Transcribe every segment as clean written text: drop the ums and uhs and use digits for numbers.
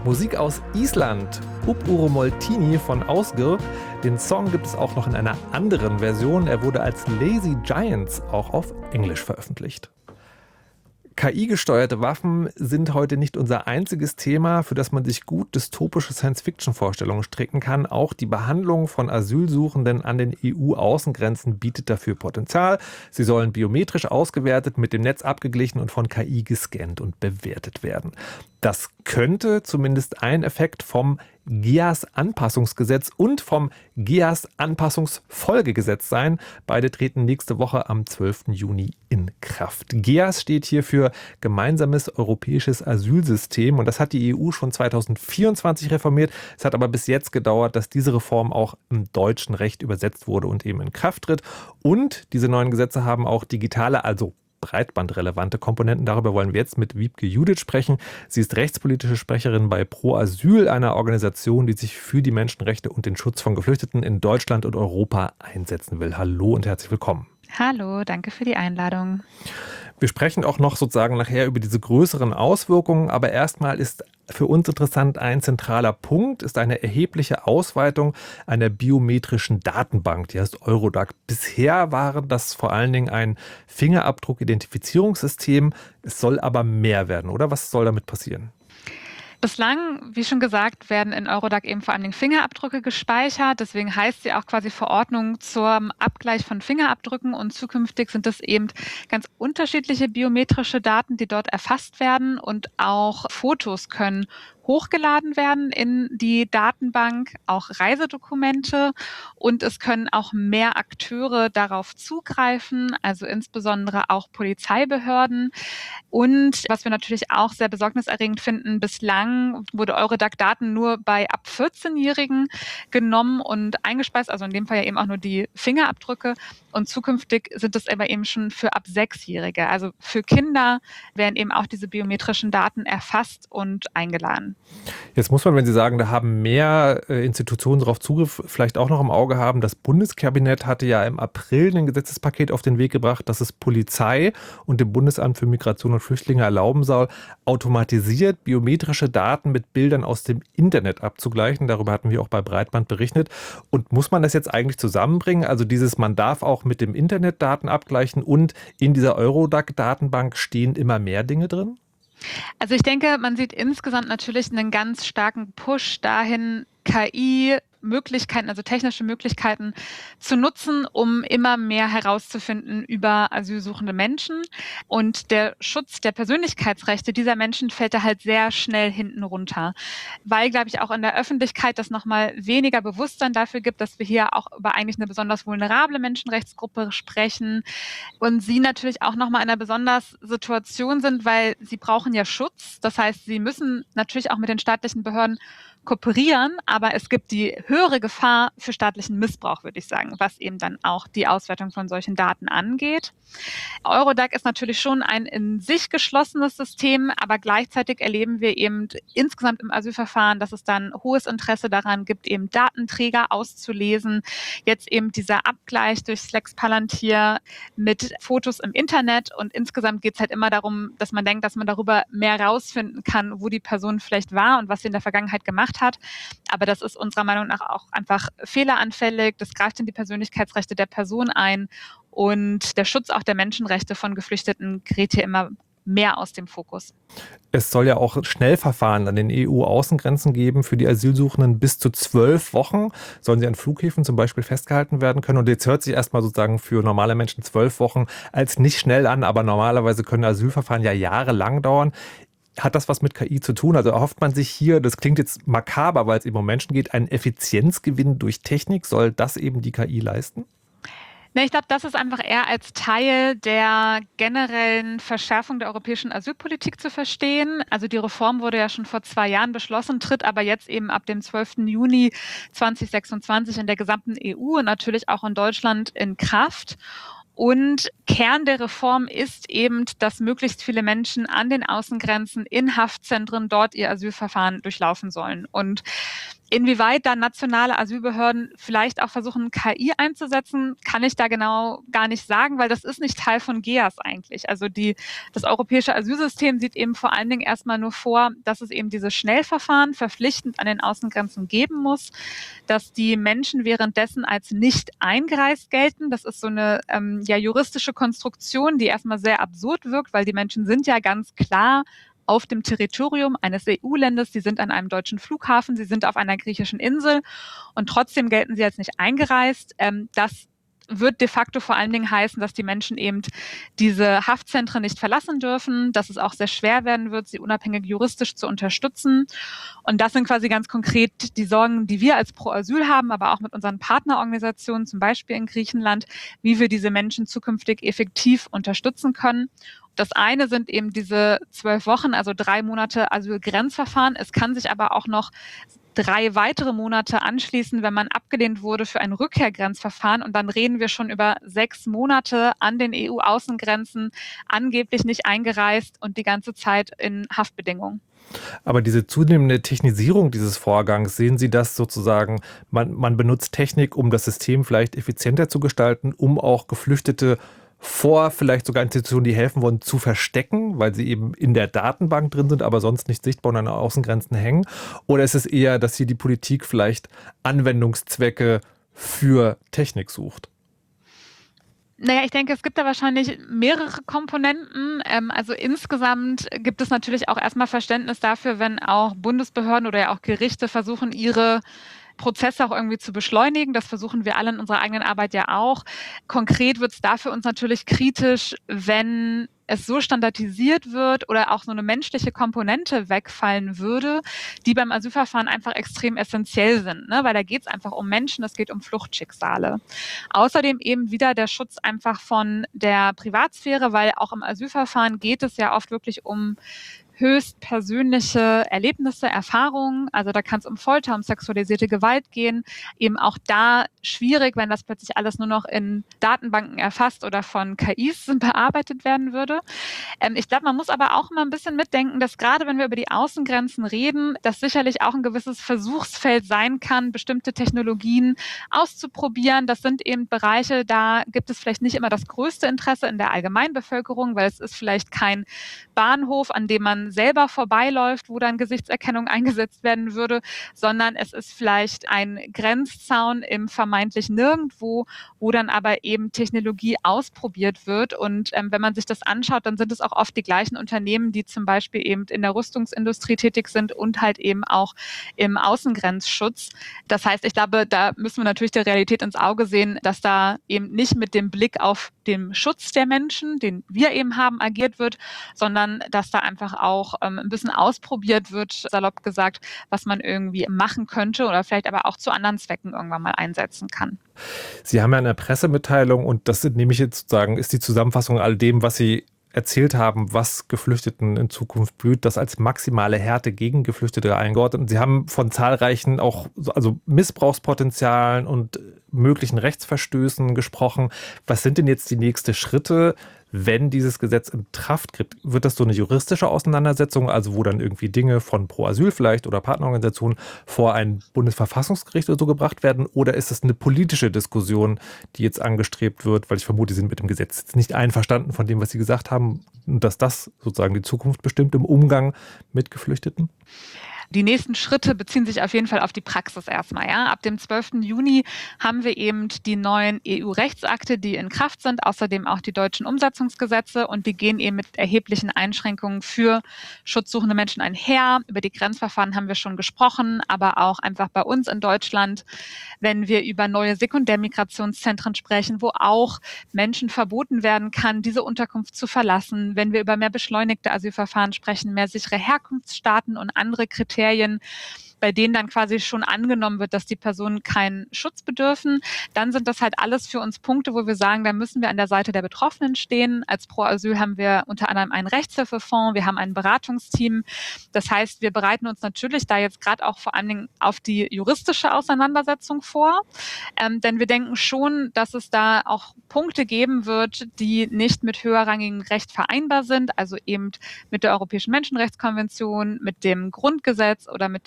Musik aus Island, Up Uro Moltini von Ausgir. Den Song gibt es auch noch in einer anderen Version. Er wurde als Lazy Giants auch auf Englisch veröffentlicht. KI-gesteuerte Waffen sind heute nicht unser einziges Thema, für das man sich gut dystopische Science-Fiction-Vorstellungen stricken kann. Auch die Behandlung von Asylsuchenden an den EU-Außengrenzen bietet dafür Potenzial. Sie sollen biometrisch ausgewertet, mit dem Netz abgeglichen und von KI gescannt und bewertet werden. Das könnte zumindest ein Effekt vom GEAS-Anpassungsgesetz und vom GEAS-Anpassungsfolgegesetz sein. Beide treten nächste Woche am 12. Juni in Kraft. GEAS steht hier für Gemeinsames Europäisches Asylsystem und das hat die EU schon 2024 reformiert. Es hat aber bis jetzt gedauert, dass diese Reform auch im deutschen Recht übersetzt wurde und eben in Kraft tritt. Und diese neuen Gesetze haben auch digitale, also breitbandrelevante Komponenten. Darüber wollen wir jetzt mit Wiebke Judith sprechen. Sie ist rechtspolitische Sprecherin bei Pro Asyl, einer Organisation, die sich für die Menschenrechte und den Schutz von Geflüchteten in Deutschland und Europa einsetzen will. Hallo und herzlich willkommen. Hallo, danke für die Einladung. Wir sprechen auch noch sozusagen nachher über diese größeren Auswirkungen, aber erstmal ist für uns interessant ein zentraler Punkt, ist eine erhebliche Ausweitung einer biometrischen Datenbank, die heißt Eurodac. Bisher war das vor allen Dingen ein Fingerabdruck-Identifizierungssystem, es soll aber mehr werden, oder? Was soll damit passieren? Bislang, wie schon gesagt, werden in Eurodac eben vor allem Fingerabdrücke gespeichert. Deswegen heißt sie auch quasi Verordnung zum Abgleich von Fingerabdrücken. Und zukünftig sind es eben ganz unterschiedliche biometrische Daten, die dort erfasst werden. Und auch Fotos können hochgeladen werden in die Datenbank, auch Reisedokumente. Und es können auch mehr Akteure darauf zugreifen, also insbesondere auch Polizeibehörden. Und was wir natürlich auch sehr besorgniserregend finden, bislang wurde Eurodac-Daten nur bei ab 14-Jährigen genommen und eingespeist, also in dem Fall ja eben auch nur die Fingerabdrücke. Und zukünftig sind es aber eben schon für ab 6-Jährige. Also für Kinder werden eben auch diese biometrischen Daten erfasst und eingeladen. Jetzt muss man, wenn Sie sagen, da haben mehr Institutionen darauf Zugriff, vielleicht auch noch im Auge haben, das Bundeskabinett hatte ja im April ein Gesetzespaket auf den Weg gebracht, dass es Polizei und dem Bundesamt für Migration und Flüchtlinge erlauben soll, automatisiert biometrische Daten mit Bildern aus dem Internet abzugleichen. Darüber hatten wir auch bei Breitband berichtet. Und muss man das jetzt eigentlich zusammenbringen? Also man darf auch mit dem Internet Daten abgleichen und in dieser Eurodac-Datenbank stehen immer mehr Dinge drin? Also ich denke, man sieht insgesamt natürlich einen ganz starken Push dahin, KI-Möglichkeiten, also technische Möglichkeiten zu nutzen, um immer mehr herauszufinden über asylsuchende Menschen. Und der Schutz der Persönlichkeitsrechte dieser Menschen fällt da halt sehr schnell hinten runter. Weil, glaube ich, auch in der Öffentlichkeit das nochmal weniger Bewusstsein dafür gibt, dass wir hier auch über eigentlich eine besonders vulnerable Menschenrechtsgruppe sprechen. Und sie natürlich auch nochmal in einer besonders Situation sind, weil sie brauchen ja Schutz. Das heißt, sie müssen natürlich auch mit den staatlichen Behörden kooperieren, aber es gibt die höhere Gefahr für staatlichen Missbrauch, würde ich sagen, was eben dann auch die Auswertung von solchen Daten angeht. Eurodac ist natürlich schon ein in sich geschlossenes System, aber gleichzeitig erleben wir eben insgesamt im Asylverfahren, dass es dann hohes Interesse daran gibt, eben Datenträger auszulesen. Jetzt eben dieser Abgleich durch Lex Palantir mit Fotos im Internet und insgesamt geht es halt immer darum, dass man denkt, dass man darüber mehr rausfinden kann, wo die Person vielleicht war und was sie in der Vergangenheit gemacht hat. Aber das ist unserer Meinung nach auch einfach fehleranfällig. Das greift in die Persönlichkeitsrechte der Person ein und der Schutz auch der Menschenrechte von Geflüchteten gerät hier immer mehr aus dem Fokus. Es soll ja auch Schnellverfahren an den EU-Außengrenzen geben für die Asylsuchenden. Bis zu 12 Wochen sollen sie an Flughäfen zum Beispiel festgehalten werden können. Und jetzt hört sich erstmal sozusagen für normale Menschen 12 Wochen als nicht schnell an, aber normalerweise können Asylverfahren ja jahrelang dauern. Hat das was mit KI zu tun? Also erhofft man sich hier, das klingt jetzt makaber, weil es eben um Menschen geht, einen Effizienzgewinn durch Technik? Soll das eben die KI leisten? Ne, ich glaube, das ist einfach eher als Teil der generellen Verschärfung der europäischen Asylpolitik zu verstehen. Also die Reform wurde ja schon vor 2 Jahren beschlossen, tritt aber jetzt eben ab dem 12. Juni 2026 in der gesamten EU und natürlich auch in Deutschland in Kraft. Und Kern der Reform ist eben, dass möglichst viele Menschen an den Außengrenzen in Haftzentren dort ihr Asylverfahren durchlaufen sollen. Und Inwieweit dann nationale Asylbehörden vielleicht auch versuchen, KI einzusetzen, kann ich da genau gar nicht sagen, weil das ist nicht Teil von GEAS eigentlich. Also das europäische Asylsystem sieht eben vor allen Dingen erstmal nur vor, dass es eben diese Schnellverfahren verpflichtend an den Außengrenzen geben muss, dass die Menschen währenddessen als nicht eingereist gelten. Das ist so eine juristische Konstruktion, die erstmal sehr absurd wirkt, weil die Menschen sind ja ganz klar auf dem Territorium eines EU-Landes, sie sind an einem deutschen Flughafen, sie sind auf einer griechischen Insel und trotzdem gelten sie als nicht eingereist. Das wird de facto vor allen Dingen heißen, dass die Menschen eben diese Haftzentren nicht verlassen dürfen, dass es auch sehr schwer werden wird, sie unabhängig juristisch zu unterstützen. Und das sind quasi ganz konkret die Sorgen, die wir als Pro Asyl haben, aber auch mit unseren Partnerorganisationen, zum Beispiel in Griechenland, wie wir diese Menschen zukünftig effektiv unterstützen können. Das eine sind eben diese 12 Wochen, also 3 Monate Asylgrenzverfahren. Es kann sich aber auch noch 3 weitere Monate anschließen, wenn man abgelehnt wurde für ein Rückkehrgrenzverfahren. Und dann reden wir schon über 6 Monate an den EU-Außengrenzen, angeblich nicht eingereist und die ganze Zeit in Haftbedingungen. Aber diese zunehmende Technisierung dieses Vorgangs, sehen Sie das sozusagen, man benutzt Technik, um das System vielleicht effizienter zu gestalten, um auch Geflüchtete vor vielleicht sogar Institutionen, die helfen wollen, zu verstecken, weil sie eben in der Datenbank drin sind, aber sonst nicht sichtbar an den Außengrenzen hängen? Oder ist es eher, dass hier die Politik vielleicht Anwendungszwecke für Technik sucht? Naja, ich denke, es gibt da wahrscheinlich mehrere Komponenten. Also insgesamt gibt es natürlich auch erstmal Verständnis dafür, wenn auch Bundesbehörden oder ja auch Gerichte versuchen, ihre Prozesse auch irgendwie zu beschleunigen. Das versuchen wir alle in unserer eigenen Arbeit ja auch. Konkret wird es da für uns natürlich kritisch, wenn es so standardisiert wird oder auch so eine menschliche Komponente wegfallen würde, die beim Asylverfahren einfach extrem essentiell sind, ne? Weil da geht es einfach um Menschen, es geht um Fluchtschicksale. Außerdem eben wieder der Schutz einfach von der Privatsphäre, weil auch im Asylverfahren geht es ja oft wirklich um höchst persönliche Erlebnisse, Erfahrungen. Also da kann es um Folter, um sexualisierte Gewalt gehen. Eben auch da schwierig, wenn das plötzlich alles nur noch in Datenbanken erfasst oder von KIs bearbeitet werden würde. Ich glaube, man muss aber auch immer ein bisschen mitdenken, dass gerade wenn wir über die Außengrenzen reden, das sicherlich auch ein gewisses Versuchsfeld sein kann, bestimmte Technologien auszuprobieren. Das sind eben Bereiche, da gibt es vielleicht nicht immer das größte Interesse in der Allgemeinbevölkerung, weil es ist vielleicht kein Bahnhof, an dem man selber vorbeiläuft, wo dann Gesichtserkennung eingesetzt werden würde, sondern es ist vielleicht ein Grenzzaun im vermeintlich Nirgendwo, wo dann aber eben Technologie ausprobiert wird. Und wenn man sich das anschaut, dann sind es auch oft die gleichen Unternehmen, die zum Beispiel eben in der Rüstungsindustrie tätig sind und halt eben auch im Außengrenzschutz. Das heißt, ich glaube, da müssen wir natürlich der Realität ins Auge sehen, dass da eben nicht mit dem Blick auf den Schutz der Menschen, den wir eben haben, agiert wird, sondern dass da einfach auch ein bisschen ausprobiert wird, salopp gesagt, was man irgendwie machen könnte oder vielleicht aber auch zu anderen Zwecken irgendwann mal einsetzen kann. Sie haben ja eine Pressemitteilung und das nehme ich jetzt sozusagen, ist die Zusammenfassung all dem, was Sie erzählt haben, was Geflüchteten in Zukunft blüht, das als maximale Härte gegen Geflüchtete eingeordnet. Und Sie haben von zahlreichen auch also Missbrauchspotenzialen und möglichen Rechtsverstößen gesprochen. Was sind denn jetzt die nächsten Schritte, wenn dieses Gesetz in Kraft tritt? Wird das so eine juristische Auseinandersetzung, also wo dann irgendwie Dinge von Pro Asyl vielleicht oder Partnerorganisationen vor ein Bundesverfassungsgericht oder so gebracht werden? Oder ist es eine politische Diskussion, die jetzt angestrebt wird? Weil ich vermute, Sie sind mit dem Gesetz jetzt nicht einverstanden von dem, was Sie gesagt haben, und dass das sozusagen die Zukunft bestimmt im Umgang mit Geflüchteten? Die nächsten Schritte beziehen sich auf jeden Fall auf die Praxis erstmal. Ja. Ab dem 12. Juni haben wir eben die neuen EU-Rechtsakte, die in Kraft sind, außerdem auch die deutschen Umsetzungsgesetze, und die gehen eben mit erheblichen Einschränkungen für schutzsuchende Menschen einher. Über die Grenzverfahren haben wir schon gesprochen, aber auch einfach bei uns in Deutschland, wenn wir über neue Sekundärmigrationszentren sprechen, wo auch Menschen verboten werden kann, diese Unterkunft zu verlassen, wenn wir über mehr beschleunigte Asylverfahren sprechen, mehr sichere Herkunftsstaaten und andere Kriterien, bei denen dann quasi schon angenommen wird, dass die Personen keinen Schutz bedürfen, dann sind das halt alles für uns Punkte, wo wir sagen, da müssen wir an der Seite der Betroffenen stehen. Als Pro Asyl haben wir unter anderem einen Rechtshilfefonds, wir haben ein Beratungsteam. Das heißt, wir bereiten uns natürlich da jetzt gerade auch vor allen Dingen auf die juristische Auseinandersetzung vor, denn wir denken schon, dass es da auch Punkte geben wird, die nicht mit höherrangigem Recht vereinbar sind, also eben mit der Europäischen Menschenrechtskonvention, mit dem Grundgesetz oder mit der EU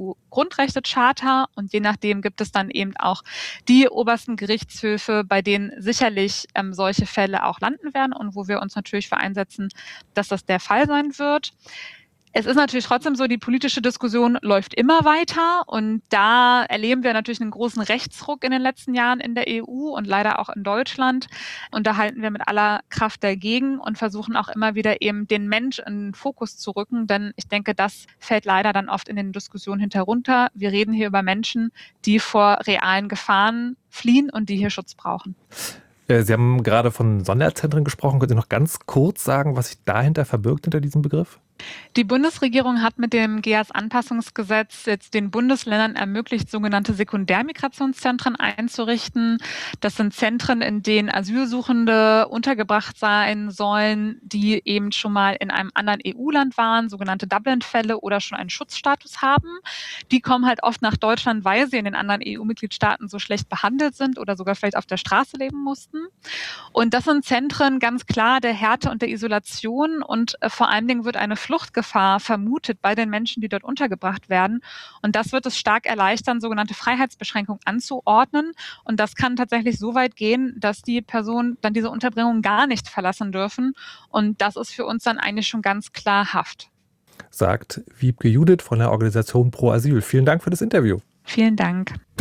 EU-Grundrechtecharta und je nachdem gibt es dann eben auch die obersten Gerichtshöfe, bei denen sicherlich solche Fälle auch landen werden und wo wir uns natürlich für einsetzen, dass das der Fall sein wird. Es ist natürlich trotzdem so, die politische Diskussion läuft immer weiter und da erleben wir natürlich einen großen Rechtsruck in den letzten Jahren in der EU und leider auch in Deutschland. Und da halten wir mit aller Kraft dagegen und versuchen auch immer wieder eben den Mensch in den Fokus zu rücken, denn ich denke, das fällt leider dann oft in den Diskussionen hinterunter. Wir reden hier über Menschen, die vor realen Gefahren fliehen und die hier Schutz brauchen. Sie haben gerade von Sonderzentren gesprochen. Können Sie noch ganz kurz sagen, was sich dahinter verbirgt, hinter diesem Begriff? Die Bundesregierung hat mit dem GEAS-Anpassungsgesetz jetzt den Bundesländern ermöglicht, sogenannte Sekundärmigrationszentren einzurichten. Das sind Zentren, in denen Asylsuchende untergebracht sein sollen, die eben schon mal in einem anderen EU-Land waren, sogenannte Dublin-Fälle oder schon einen Schutzstatus haben. Die kommen halt oft nach Deutschland, weil sie in den anderen EU-Mitgliedstaaten so schlecht behandelt sind oder sogar vielleicht auf der Straße leben mussten. Und das sind Zentren ganz klar der Härte und der Isolation und vor allen Dingen wird eine Fluchtgefahr vermutet bei den Menschen, die dort untergebracht werden. Und das wird es stark erleichtern, sogenannte Freiheitsbeschränkungen anzuordnen. Und das kann tatsächlich so weit gehen, dass die Personen dann diese Unterbringung gar nicht verlassen dürfen. Und das ist für uns dann eigentlich schon ganz klar Haft. Sagt Wiebke Judith von der Organisation Pro Asyl. Vielen Dank für das Interview. Vielen Dank.